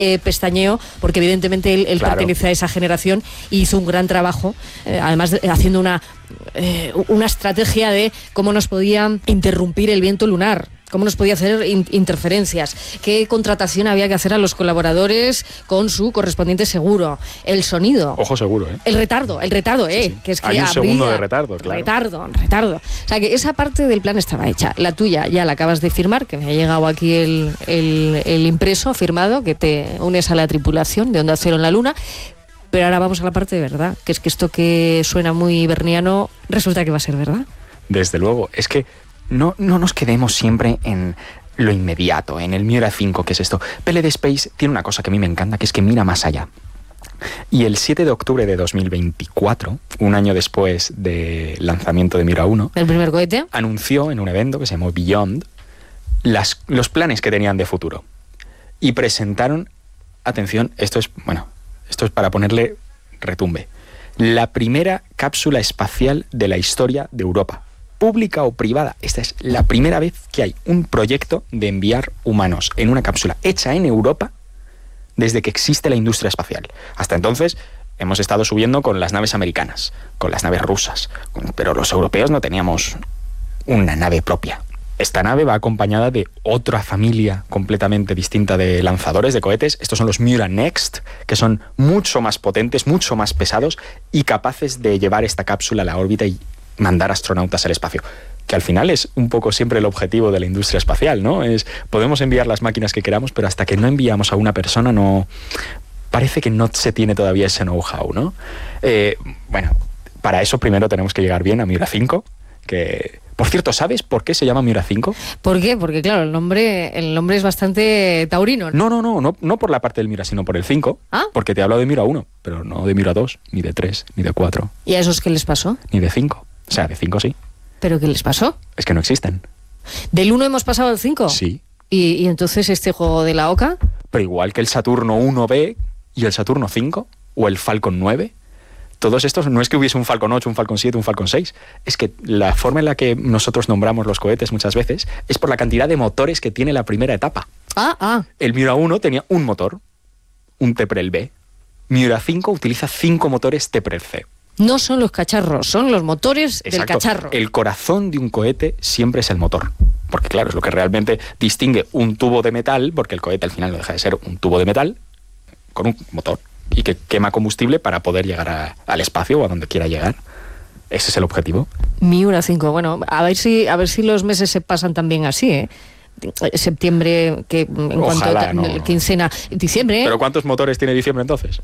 pestañeo, porque evidentemente él Claro. pertenece a esa generación y hizo un gran trabajo, además haciendo una estrategia de cómo nos podía interrumpir el viento lunar, cómo nos podía hacer interferencias, qué contratación había que hacer a los colaboradores con su correspondiente seguro, el sonido. Ojo seguro, ¿eh? El retardo, Sí. que es que Hay un habría- segundo de retardo, claro. Retardo. O sea que esa parte del plan estaba hecha. La tuya ya la acabas de firmar, que me ha llegado aquí el impreso firmado, que te unes a la tripulación de Onda Cero en la Luna. Pero ahora vamos a la parte de verdad, que es que esto que suena muy berniano resulta que va a ser verdad. Desde luego. Es que no nos quedemos siempre en lo inmediato, en el Miura 5, que es esto. PLD Space tiene una cosa que a mí me encanta, que es que mira más allá. Y el 7 de octubre de 2024, un año después del lanzamiento de Miura 1, El primer cohete. anunció en un evento que se llamó Beyond los planes que tenían de futuro. Y presentaron, atención, esto es para ponerle retumbe, la primera cápsula espacial de la historia de Europa, pública o privada. Esta es la primera vez que hay un proyecto de enviar humanos en una cápsula hecha en Europa desde que existe la industria espacial. Hasta entonces hemos estado subiendo con las naves americanas, con las naves rusas, pero los europeos no teníamos una nave propia. Esta nave va acompañada de otra familia completamente distinta de lanzadores de cohetes. Estos son los Miura Next, que son mucho más potentes, mucho más pesados y capaces de llevar esta cápsula a la órbita y mandar astronautas al espacio. Que al final es un poco siempre el objetivo de la industria espacial, ¿no? Podemos enviar las máquinas que queramos, pero hasta que no enviamos a una persona parece que no se tiene todavía ese know-how, ¿no? Bueno, para eso primero tenemos que llegar bien a Miura 5, que... Por cierto, ¿sabes por qué se llama Miura 5? ¿Por qué? Porque claro, el nombre es bastante taurino. No por la parte del Miura, sino por el 5. ¿Ah? Porque te he hablado de Miura 1, pero no de Miura 2, ni de 3, ni de 4, ¿Y a esos qué les pasó? ni de 5. O sea, de 5 sí. ¿Pero qué les pasó? Es que no existen. ¿Del 1 hemos pasado al 5? Sí. ¿Y entonces este juego de la oca? Pero igual que el Saturno 1B y el Saturno 5, o el Falcon 9, todos estos, no es que hubiese un Falcon 8, un Falcon 7, un Falcon 6, es que la forma en la que nosotros nombramos los cohetes muchas veces es por la cantidad de motores que tiene la primera etapa. El Miura 1 tenía un motor, un Teprel B. Miura 5 utiliza 5 motores Teprel C. No son los cacharros, son los motores del Exacto. cacharro. El corazón de un cohete siempre es el motor. Porque claro, es lo que realmente distingue un tubo de metal, porque el cohete al final no deja de ser un tubo de metal con un motor y que quema combustible para poder llegar al espacio o a donde quiera llegar. Ese es el objetivo. Miura 5, bueno, a ver si los meses se pasan también así, ¿eh? Septiembre, que en Ojalá, cuanto no. quincena, diciembre. ¿Pero cuántos motores tiene diciembre entonces?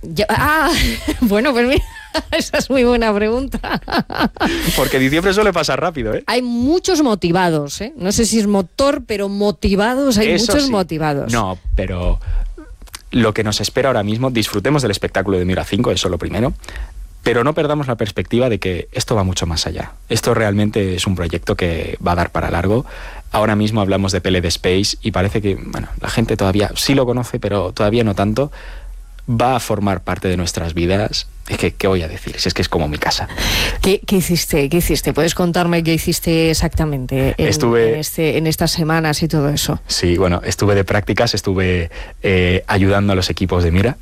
Bueno, pues mira, esa es muy buena pregunta. Porque diciembre suele pasar rápido, ¿eh? Hay muchos motivados, ¿eh? No sé si es motor, pero motivados, hay Eso muchos sí. motivados. No, pero lo que nos espera ahora mismo, disfrutemos del espectáculo de Miura 5, eso lo primero, pero no perdamos la perspectiva de que esto va mucho más allá. Esto realmente es un proyecto que va a dar para largo. Ahora mismo hablamos de PLD Space y parece que, bueno, la gente todavía sí lo conoce, pero todavía no tanto. Va a formar parte de nuestras vidas. Es que, ¿qué voy a decir? Si es que es como mi casa. ¿Qué hiciste? ¿Puedes contarme qué hiciste exactamente en estas semanas y todo eso? Sí, bueno, estuve de prácticas, estuve ayudando a los equipos de Miura.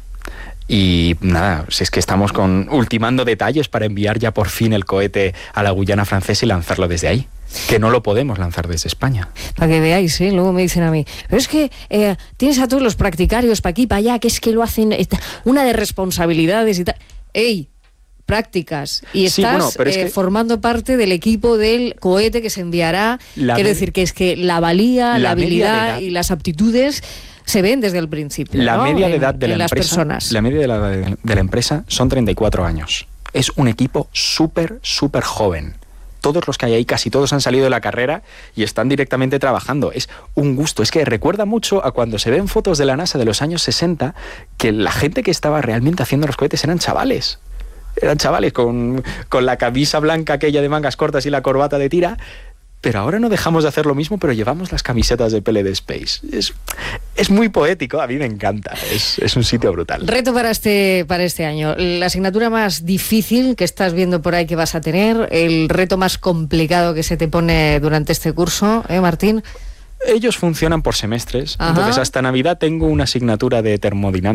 Y nada, si es que estamos ultimando detalles para enviar ya por fin el cohete a la Guyana Francesa y lanzarlo desde ahí. Que no lo podemos lanzar desde España. Para que veáis, ¿eh? Luego me dicen a mí, pero es que tienes a todos los practicarios para aquí, para allá, que es que lo hacen una de responsabilidades y tal. ¡Ey! Prácticas. Y Sí, estás bueno, pero es que formando parte del equipo del cohete que se enviará. Quiero decir que es que la valía, la habilidad y las aptitudes se ven desde el principio. La ¿no? media de edad de la las empresa, personas. la media de la empresa son 34 años. Es un equipo súper joven. Todos los que hay ahí, casi todos han salido de la carrera y están directamente trabajando. Es un gusto. Es que recuerda mucho a cuando se ven fotos de la NASA de los años 60, que la gente que estaba realmente haciendo los cohetes eran chavales. Eran chavales con la camisa blanca aquella de mangas cortas y la corbata de tira. Pero ahora no dejamos de hacer lo mismo, pero llevamos las camisetas de PLD Space. Es muy poético, a mí me encanta. Es un sitio brutal. Reto para este año. La asignatura más difícil que estás viendo por ahí que vas a tener, el reto más complicado que se te pone durante este curso, Martín. Ellos funcionan por semestres. Ajá. Entonces, hasta Navidad tengo una asignatura de termodinámica